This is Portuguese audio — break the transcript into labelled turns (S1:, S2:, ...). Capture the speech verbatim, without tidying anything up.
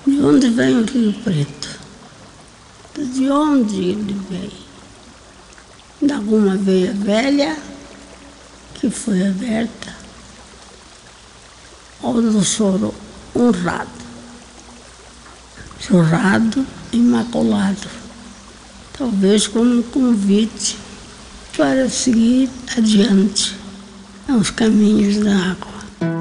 S1: De onde vem o Rio Preto? De onde ele veio? De alguma veia velha que foi aberta ou do soro honrado, chorrado, imaculado, talvez como um convite para seguir adiante aos caminhos da água.